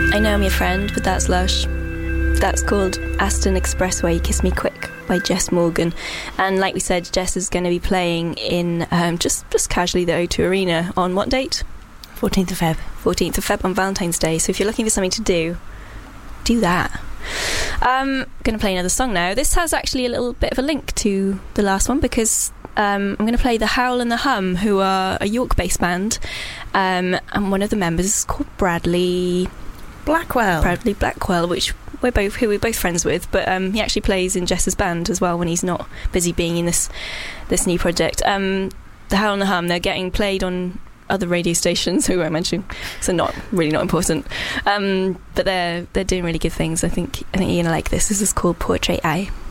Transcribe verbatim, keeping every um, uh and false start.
I Know I'm Your Friend, but that's lush. That's called Aston Expressway, Kiss Me Quick by Jess Morgan. And like we said, Jess is going to be playing in um, just, just casually the O two Arena on what date? fourteenth of Feb. fourteenth of Feb on Valentine's Day. So if you're looking for something to do, do that. Um, going to play another song now. This has actually a little bit of a link to the last one because um, I'm going to play The Howl and the Hum, who are a York-based band. Um, and one of the members is called Bradley... Blackwell. Bradley Blackwell, which we're both who we're both friends with, but um, he actually plays in Jess's band as well when he's not busy being in this this new project. Um, the Howl and the Hum, they're getting played on other radio stations who I mentioned, so not really not important. Um, but they're they're doing really good things. I think I think you're gonna like this. This is called Portrait Eye.